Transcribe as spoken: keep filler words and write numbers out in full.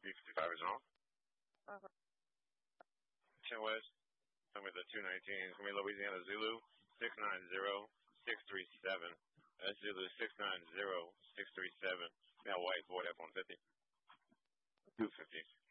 fifty-five is on. Uh-huh. ten West. Tell me the two nineteen. It's going to be Louisiana Zulu six nine zero six three seven. That's Zulu six nine zero six three seven. Now white, void F one fifty. two fifty.